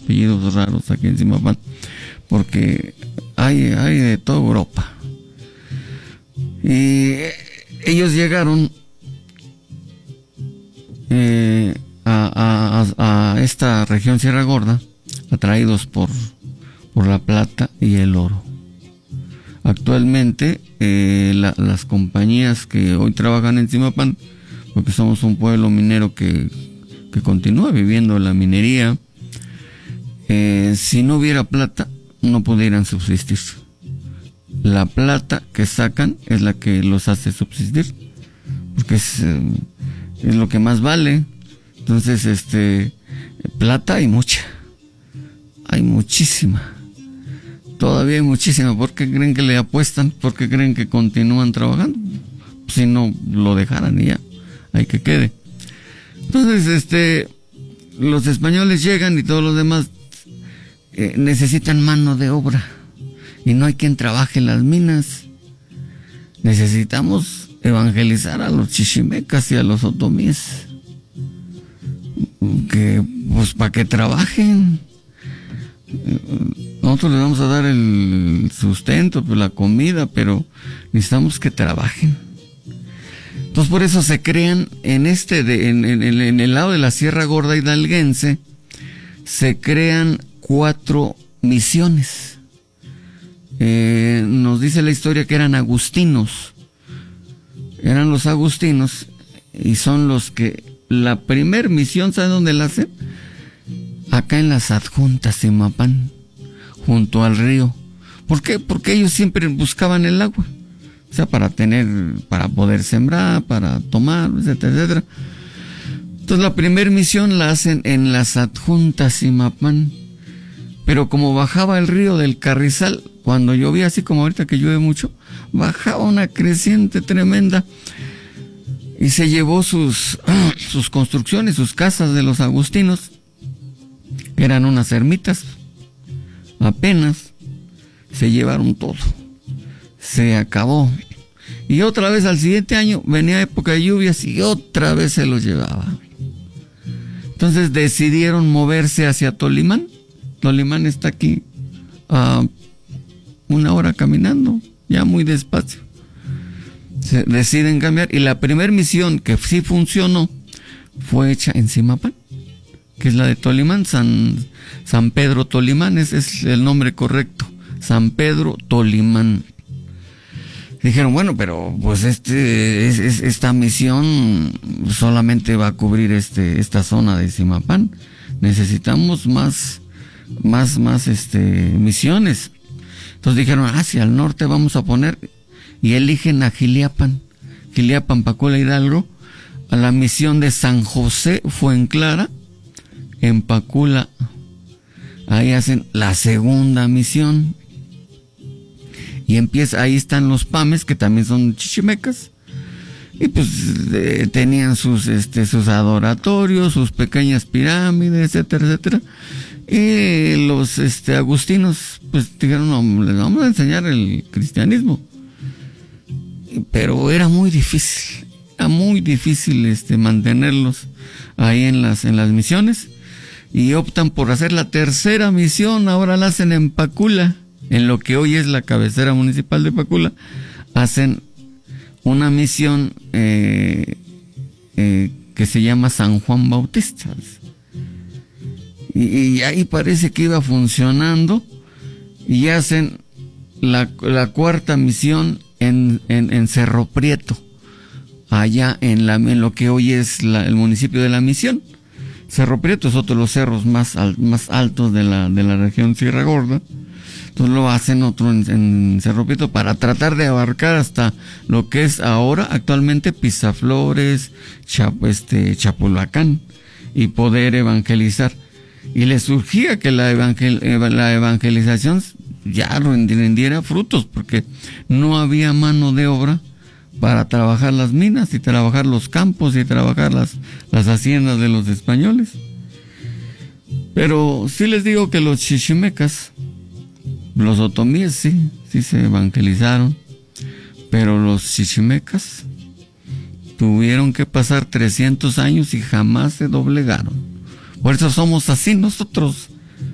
apellidos raros aquí en Zimapán, porque hay de toda Europa. Y ellos llegaron a esta región Sierra Gorda, atraídos por la plata y el oro. Actualmente las compañías que hoy trabajan en Zimapán, porque somos un pueblo minero que continúa viviendo la minería, si no hubiera plata no pudieran subsistir. La plata que sacan es la que los hace subsistir, porque es lo que más vale. Entonces, plata hay mucha, hay muchísima, todavía hay muchísima. ¿Por qué creen que le apuestan? ¿Por qué creen que continúan trabajando? Si no lo dejaran y ya, hay que quede. Entonces, los españoles llegan y todos los demás necesitan mano de obra y no hay quien trabaje en las minas. Necesitamos evangelizar a los chichimecas y a los otomíes, que pues para que trabajen. Nosotros les vamos a dar el sustento, pues, la comida, pero necesitamos que trabajen. Entonces por eso se crean en el lado de la Sierra Gorda hidalguense, se crean 4 misiones. Nos dice la historia que eran agustinos. Eran los agustinos y son los que la primer misión, ¿saben dónde la hacen? Acá en las adjuntas de Zimapán, junto al río. ¿Por qué? Porque ellos siempre buscaban el agua. O sea, para poder sembrar, para tomar, etcétera, etcétera. Entonces la primera misión la hacen en las adjuntas Zimapán. Pero como bajaba el río del Carrizal, cuando llovía, así como ahorita que llueve mucho, bajaba una creciente tremenda y se llevó sus construcciones, sus casas de los agustinos, que eran unas ermitas, apenas se llevaron todo. Se acabó. Y otra vez al siguiente año venía época de lluvias y otra vez se los llevaba. Entonces decidieron moverse hacia Tolimán. Tolimán está aquí a 1 hora caminando, ya muy despacio. Se deciden cambiar y la primera misión que sí funcionó fue hecha en Zimapán, que es la de Tolimán, San Pedro Tolimán, ese es el nombre correcto, San Pedro Tolimán. Dijeron, bueno, pero pues esta misión solamente va a cubrir esta zona de Zimapán. Necesitamos más misiones. Entonces dijeron, hacia el norte vamos a poner, y eligen a Jiliapan, Pacula, Hidalgo, a la misión de San José Fuenclara, en Pacula. Ahí hacen la segunda misión. Y ahí están los pames, que también son chichimecas. Y pues tenían sus adoratorios, sus pequeñas pirámides, etcétera, etcétera. Y los agustinos pues dijeron, no, les vamos a enseñar el cristianismo. Pero era muy difícil mantenerlos ahí en las misiones, y optan por hacer la tercera misión. Ahora la hacen en Pacula, en lo que hoy es la cabecera municipal de Pacula. Hacen una misión que se llama San Juan Bautista, y ahí parece que iba funcionando, y hacen la cuarta misión en Cerro Prieto, allá en lo que hoy es el municipio de La Misión. Cerro Prieto es otro de los cerros más altos de la región Sierra Gorda. Entonces lo hacen otro en Cerro Prieto para tratar de abarcar hasta lo que es ahora actualmente Pisaflores, Chapulacán, y poder evangelizar. Y les surgía que la evangelización ya rindiera frutos, porque no había mano de obra para trabajar las minas y trabajar los campos y trabajar las haciendas de los españoles. Pero sí les digo que los chichimecas, los otomíes sí se evangelizaron, pero los chichimecas tuvieron que pasar 300 años y jamás se doblegaron. Por eso somos así nosotros.